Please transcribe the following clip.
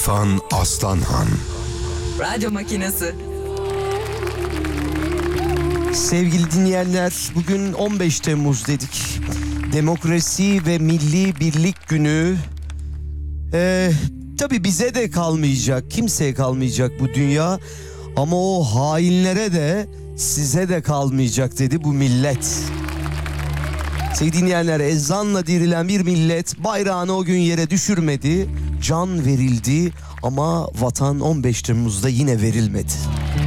İrfan Aslanhan. Radyo Makinesi. Sevgili dinleyenler, bugün 15 Temmuz dedik. Demokrasi ve Milli Birlik Günü. Tabii bize de kalmayacak, kimseye kalmayacak bu dünya. Ama o hainlere de, size de kalmayacak dedi bu millet. Sevgili dinleyenler, ezanla dirilen bir millet bayrağını o gün yere düşürmedi. Can verildi ama vatan 15 Temmuz'da yine verilmedi.